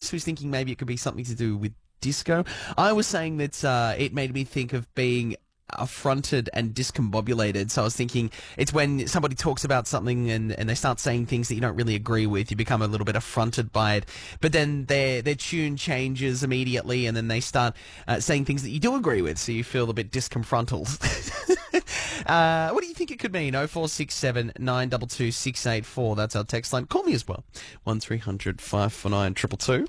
Alex, who's thinking maybe it could be something to do with disco. I was saying that it made me think of being affronted and discombobulated. So I was thinking it's when somebody talks about something and they start saying things that you don't really agree with. You become a little bit affronted by it. But then their tune changes immediately and then they start saying things that you do agree with. So you feel a bit disconfronted. What do you think it could mean? 0467 922 684. That's our text line. Call me as well. 1300 549 222.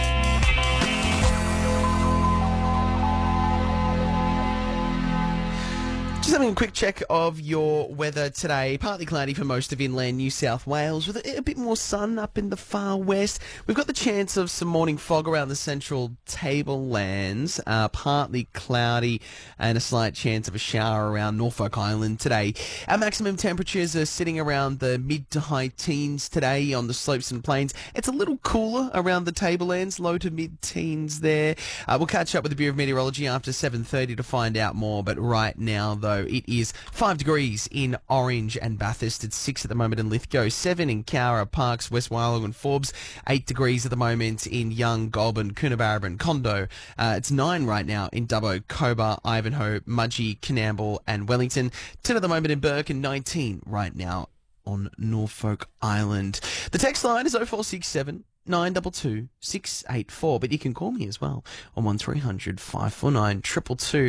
Just having a quick check of your weather today. Partly cloudy for most of inland New South Wales with a bit more sun up in the far west. We've got the chance of some morning fog around the central tablelands. Partly cloudy and a slight chance of a shower around Norfolk Island today. Our maximum temperatures are sitting around the mid to high teens today on the slopes and plains. It's a little cooler around the tablelands, low to mid teens there. We'll catch up with the Bureau of Meteorology after 7:30 to find out more, but right now though, it is 5 degrees in Orange and Bathurst. It's 6 at the moment in Lithgow, 7 in Cowra, Parks, West Wyalong and Forbes, 8 degrees at the moment in Young, Goulburn, Coonabarabran and Condo. It's 9 right now in Dubbo, Cobar, Ivanhoe, Mudgee, Coonamble and Wellington. 10 at the moment in Burke and 19 right now on Norfolk Island. The text line is 0467 922 684, but you can call me as well on 1300 549 222.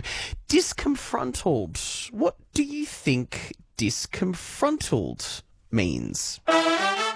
Disconfronted. What do you think disconfronted means?